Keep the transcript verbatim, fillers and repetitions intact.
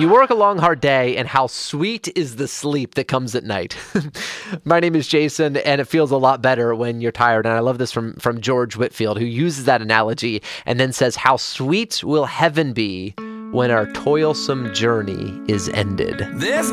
You work a long, hard day, and how sweet is the sleep that comes at night. My name is Jason, and it feels a lot better when you're tired. And I love this from, from George Whitfield, who uses that analogy and then says, how sweet will heaven be when our toilsome journey is ended. This